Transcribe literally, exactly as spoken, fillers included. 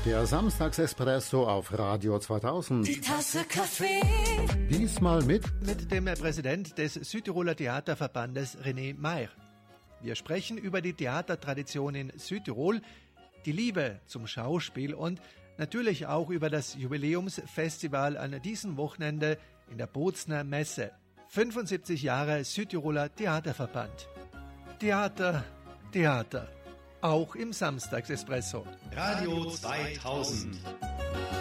Der Samstagsespresso auf Radio zweitausend. Die Tasse Kaffee. Diesmal mit mit dem Präsident des Südtiroler Theaterverbandes René Meyer. Wir sprechen über die Theatertradition in Südtirol, die Liebe zum Schauspiel und natürlich auch über das Jubiläumsfestival an diesem Wochenende in der Bozner Messe. fünfundsiebzig Jahre Südtiroler Theaterverband. Theater, Theater. Auch im Samstagsespresso. Radio zweitausend.